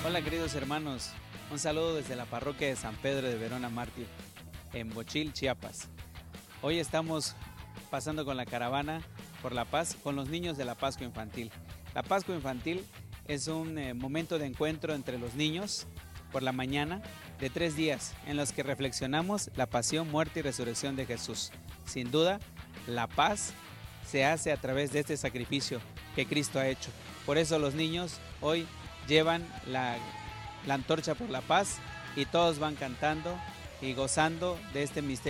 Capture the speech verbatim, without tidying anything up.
Hola queridos hermanos, un saludo desde la parroquia de San Pedro de Verona Mártir, en Bochil, Chiapas. Hoy estamos pasando con la caravana por La Paz con los niños de la Pascua Infantil. La Pascua Infantil es un eh, momento de encuentro entre los niños por la mañana de tres días en los que reflexionamos la pasión, muerte y resurrección de Jesús. Sin duda, la paz se hace a través de este sacrificio que Cristo ha hecho. Por eso los niños hoy llevan la, la antorcha por la paz y todos van cantando y gozando de este misterio